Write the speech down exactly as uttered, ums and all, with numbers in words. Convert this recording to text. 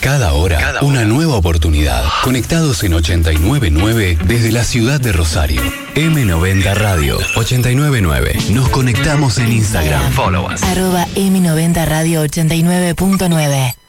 Cada hora, Cada una hora. nueva oportunidad. Conectados en ochenta y nueve punto nueve desde la ciudad de Rosario. eme noventa Radio ochenta y nueve punto nueve. Nos conectamos en Instagram. Follow us. Arroba eme noventa Radio ochenta y nueve punto nueve.